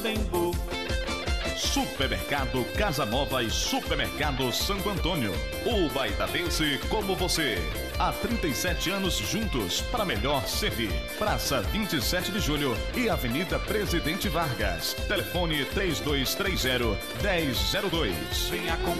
Tempo. Supermercado Casa Nova e Supermercado Santo Antônio. O baitadense como você. Há 37 anos juntos para melhor servir. Praça 27 de Julho e Avenida Presidente Vargas. Telefone 3230-1002. Venha com